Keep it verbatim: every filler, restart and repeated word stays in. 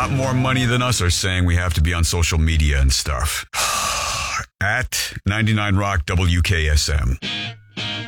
lot more money than us are saying we have to be on social media and stuff. At ninety-nine Rock W K S M.